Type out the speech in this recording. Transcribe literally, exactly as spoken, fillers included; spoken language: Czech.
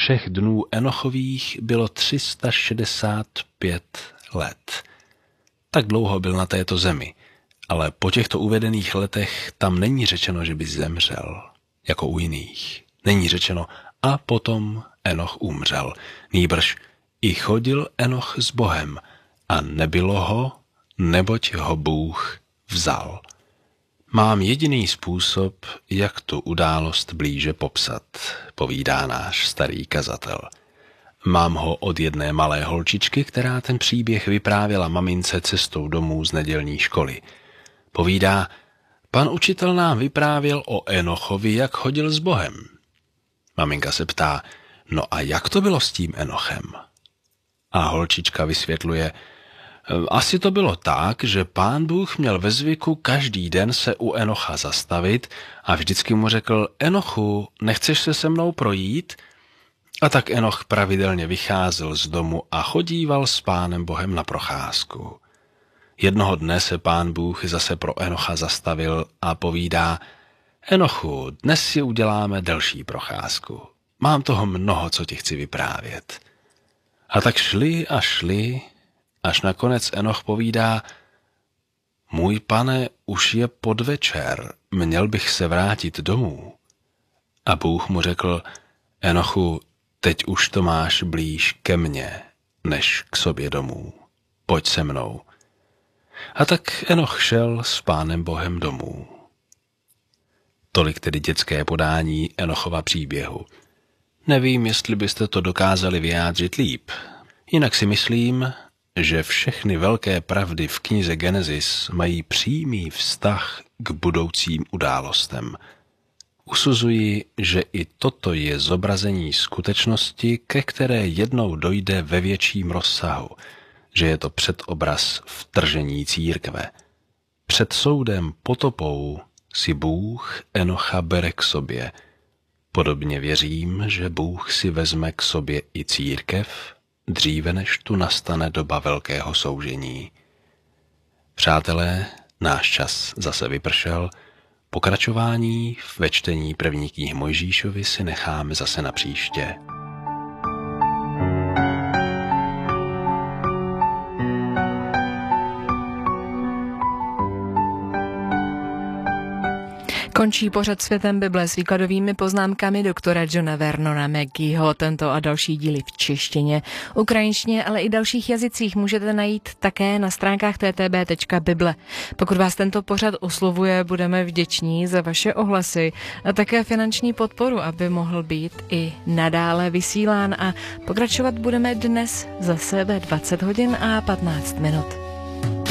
všech dnů Enochových bylo tři sta šedesát pět let. Tak dlouho byl na této zemi, ale po těchto uvedených letech tam není řečeno, že by zemřel, jako u jiných. Není řečeno, a potom Enoch umřel. Nýbrž i chodil Enoch s Bohem a nebylo ho, neboť ho Bůh vzal. Mám jediný způsob, jak tu událost blíže popsat, povídá náš starý kazatel. Mám ho od jedné malé holčičky, která ten příběh vyprávěla mamince cestou domů z nedělní školy. Povídá, pan učitel nám vyprávěl o Enochovi, jak chodil s Bohem. Maminka se ptá, no a jak to bylo s tím Enochem? A holčička vysvětluje, asi to bylo tak, že pán Bůh měl ve zvyku každý den se u Enocha zastavit a vždycky mu řekl, Enochu, nechceš se se mnou projít? A tak Enoch pravidelně vycházel z domu a chodíval s pánem Bohem na procházku. Jednoho dne se pán Bůh zase pro Enocha zastavil a povídá, Enochu, dnes si uděláme delší procházku. Mám toho mnoho, co ti chci vyprávět. A tak šli a šli, až nakonec Enoch povídá, můj pane, už je podvečer, měl bych se vrátit domů. A Bůh mu řekl, Enochu, teď už to máš blíž ke mně, než k sobě domů. Pojď se mnou. A tak Enoch šel s pánem Bohem domů. Tolik tedy dětské podání Enochova příběhu. Nevím, jestli byste to dokázali vyjádřit líp. Jinak si myslím, že všechny velké pravdy v knize Genesis mají přímý vztah k budoucím událostem. Usuzuji, že i toto je zobrazení skutečnosti, ke které jednou dojde ve větším rozsahu, že je to předobraz vtržení církve. Před soudem potopou si Bůh Enocha bere k sobě. Podobně věřím, že Bůh si vezme k sobě i církev, dříve než tu nastane doba velkého soužení. Přátelé, náš čas zase vypršel, pokračování ve čtení první knihy Mojžíšovi si necháme zase na příště. Končí pořad Světem Bible s výkladovými poznámkami doktora Johna Vernona McGeeho. Tento a další díly v češtině, ukrajinštině, ale i dalších jazycích můžete najít také na stránkách t t b tečka bible. Pokud vás tento pořad oslovuje, budeme vděční za vaše ohlasy a také finanční podporu, aby mohl být i nadále vysílán, a pokračovat budeme dnes zase ve dvacet hodin a patnáct minut.